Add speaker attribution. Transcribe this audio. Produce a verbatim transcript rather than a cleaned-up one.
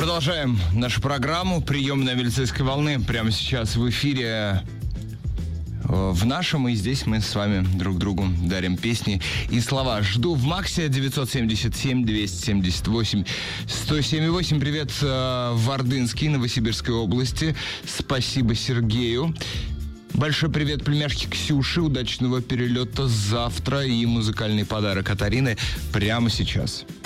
Speaker 1: Продолжаем нашу программу «Приемная милицейской волны». Прямо сейчас в эфире в нашем, и здесь мы с вами друг другу дарим песни и слова. Жду в Максе девять семь семь двести семьдесят восемь сто семь и восемь. Привет в Ордынске, Новосибирской области. Спасибо Сергею. Большой привет племяшке Ксюше. Удачного перелета завтра и музыкальный подарок от Арины прямо сейчас.